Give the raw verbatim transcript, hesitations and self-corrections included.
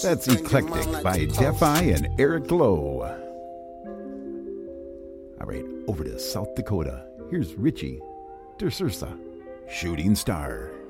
That's Eclectic by Defi and Eric Lowe. All right, over to South Dakota. Here's Richie DeSursa, Shooting Star.